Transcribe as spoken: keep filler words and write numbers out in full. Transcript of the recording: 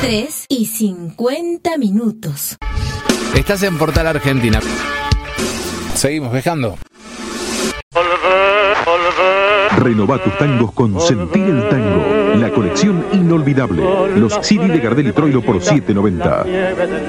tres y cincuenta minutos. Estás en Portal Argentina. Seguimos viajando. Renová tus tangos con Sentir el Tango. La colección inolvidable. Los C D de Gardel y Troilo por siete noventa.